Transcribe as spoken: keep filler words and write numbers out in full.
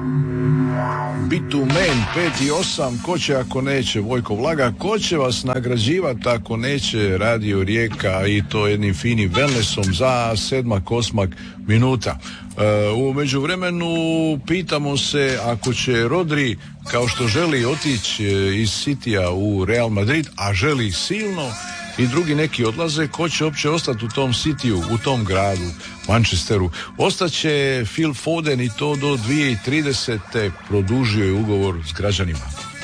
Bitumen pet i osam, ko će ako neće, Vojko Vlaga, ko će vas nagrađivati ako neće Radio Rijeka, i to jednim finim wellnessom za sedmak, osmak minuta. E, u međuvremenu pitamo se, ako će Rodri, kao što želi otići iz Citya u Real Madrid, a želi silno, i drugi neki odlaze, ko će uopće ostati u tom Cityu, u tom gradu, Manchesteru. Ostaće Phil Foden, i to do dvije tisuće tridesete. Produžio je ugovor s građanima.